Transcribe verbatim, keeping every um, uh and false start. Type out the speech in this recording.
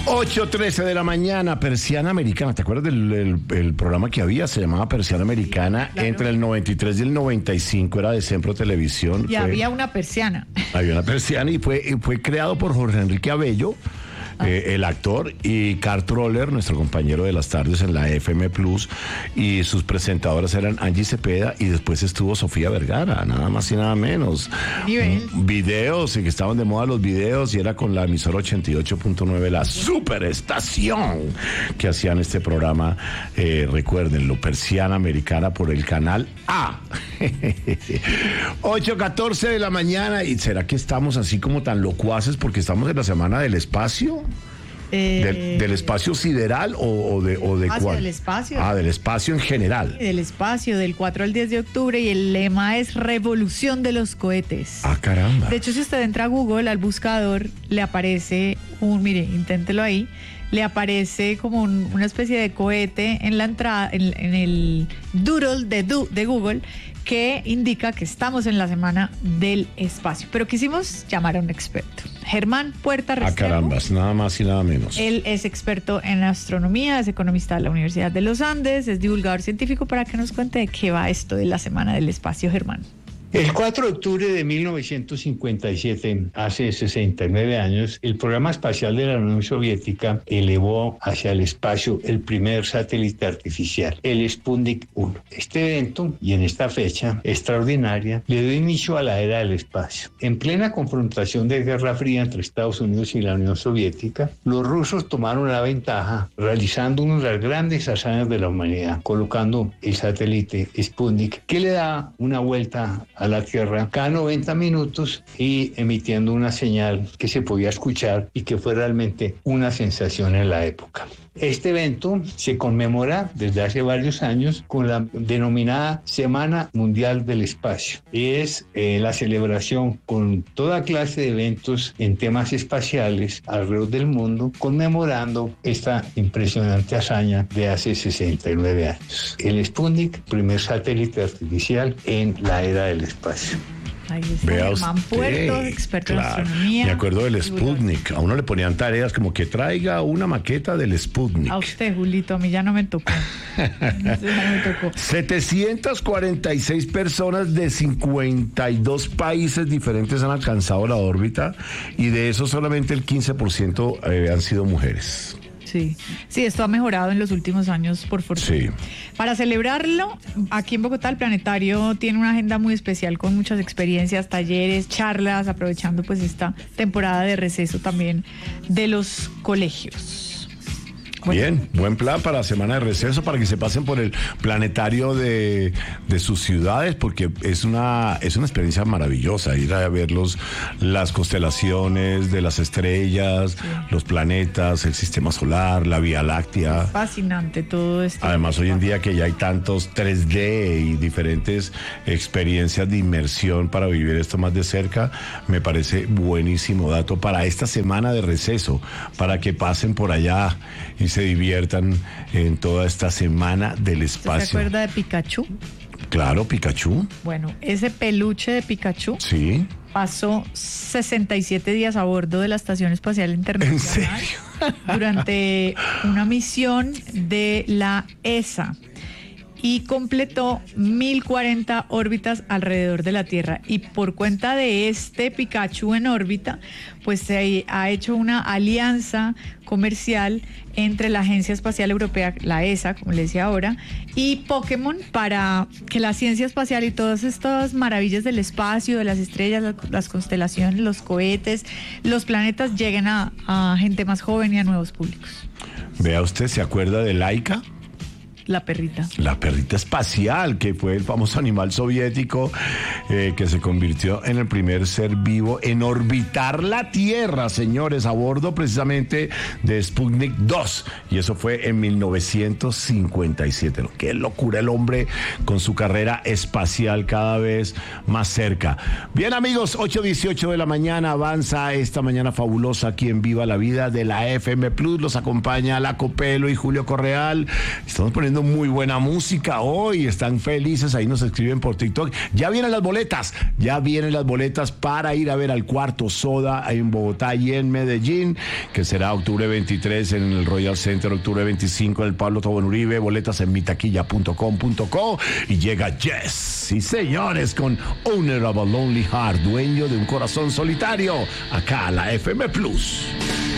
ocho trece de la mañana, Persiana Americana. ¿Te acuerdas del el, el programa que había? Se llamaba Persiana Americana. Claro. Entre el noventa y tres y el noventa y cinco era de Sempro Televisión. Y fue, había una persiana. Había una persiana y fue, fue creado por Jorge Enrique Abello. Eh, el actor, y Carl Troller, nuestro compañero de las tardes en la F M Plus, y sus presentadoras eran Angie Cepeda y después estuvo Sofía Vergara, nada más y nada menos. Nivel. Videos, y que estaban de moda los videos, y era con la emisora ochenta y ocho punto nueve, la superestación, que hacían este programa, eh, recuérdenlo, Persiana Americana por el canal A. ocho catorce de la mañana, y ¿será que estamos así como tan locuaces porque estamos en la semana del espacio? Eh, ¿Del, del espacio sideral o, o de, o de espacio, cuál? Del espacio. Ah, del espacio en general. Del espacio, del cuatro al diez de octubre, y el lema es Revolución de los cohetes. Ah, caramba. De hecho, si usted entra a Google, al buscador, le aparece un, mire, inténtelo ahí, le aparece como un, una especie de cohete en la entrada, en, en el doodle de, de Google, que indica que estamos en la semana del espacio. Pero quisimos llamar a un experto. Germán Puerta Restrepo. Ah, carambas, nada más y nada menos. Él es experto en astronomía, es economista de la Universidad de los Andes, es divulgador científico, para que nos cuente de qué va esto de la semana del espacio, Germán. El cuatro de octubre de mil novecientos cincuenta y siete, hace sesenta y nueve años, el programa espacial de la Unión Soviética elevó hacia el espacio el primer satélite artificial, el Sputnik uno. Este evento, y en esta fecha extraordinaria, le dio inicio a la era del espacio. En plena confrontación de Guerra Fría entre Estados Unidos y la Unión Soviética, los rusos tomaron la ventaja realizando una de las grandes hazañas de la humanidad, colocando el satélite Sputnik, que le da una vuelta a la Tierra cada noventa minutos y emitiendo una señal que se podía escuchar y que fue realmente una sensación en la época. Este evento se conmemora desde hace varios años con la denominada Semana Mundial del Espacio. Es eh, la celebración con toda clase de eventos en temas espaciales alrededor del mundo, conmemorando esta impresionante hazaña de hace sesenta y nueve años. El Sputnik, primer satélite artificial en la era del espacio. Ahí está Vea Germán usted, Puerto, experto claro, en astronomía. Me acuerdo del Sputnik. A uno le ponían tareas como que traiga una maqueta del Sputnik. A usted, Julito, a mí ya no me tocó. Ya no me tocó. setecientas cuarenta y seis personas de cincuenta y dos países diferentes han alcanzado la órbita, y de eso solamente el quince por ciento eh, han sido mujeres. Sí, sí, esto ha mejorado en los últimos años, por fortuna. Sí. Para celebrarlo, aquí en Bogotá el Planetario tiene una agenda muy especial con muchas experiencias, talleres, charlas, aprovechando pues esta temporada de receso también de los colegios. Bueno. Bien, buen plan para la semana de receso, para que se pasen por el planetario de, de sus ciudades, porque es una, es una experiencia maravillosa ir a ver los, las constelaciones de las estrellas, sí, los planetas, el sistema solar, la Vía Láctea. Fascinante todo esto. Además, hoy en día que ya hay tantos tres D y diferentes experiencias de inmersión para vivir esto más de cerca, me parece buenísimo dato para esta semana de receso, para que pasen por allá y se diviertan en toda esta semana del espacio. ¿Se acuerda de Pikachu? Claro, Pikachu. Bueno, ese peluche de Pikachu, sí, pasó sesenta y siete días a bordo de la Estación Espacial Internacional. ¿En serio? Durante una misión de la E S A, y completó mil cuarenta órbitas alrededor de la Tierra. Y por cuenta de este Pikachu en órbita, pues se ha hecho una alianza comercial entre la Agencia Espacial Europea, la E S A, como le decía ahora, y Pokémon, para que la ciencia espacial y todas estas maravillas del espacio, de las estrellas, las, las constelaciones, los cohetes, los planetas, lleguen a, a gente más joven y a nuevos públicos. Vea usted, ¿se acuerda de Laika? La perrita. La perrita espacial, que fue el famoso animal soviético eh, que se convirtió en el primer ser vivo en orbitar la Tierra, señores, a bordo precisamente de Sputnik dos. Y eso fue en mil novecientos cincuenta y siete. Qué locura el hombre con su carrera espacial cada vez más cerca. Bien, amigos, ocho dieciocho de la mañana, avanza esta mañana fabulosa aquí en Viva la Vida de la F M Plus. Los acompaña La Copelo y Julio Correal. Estamos poniendo poniendo muy buena música hoy, están felices, ahí nos escriben por TikTok. Ya vienen las boletas, ya vienen las boletas para ir a ver al Cuarto Soda en Bogotá y en Medellín, que será octubre veintitrés en el Royal Center, octubre veinticinco en el Pablo Tobón Uribe, boletas en mitaquilla punto com punto co, y llega Yes, sí señores, con Owner of a Lonely Heart, dueño de un corazón solitario, acá a la F M Plus.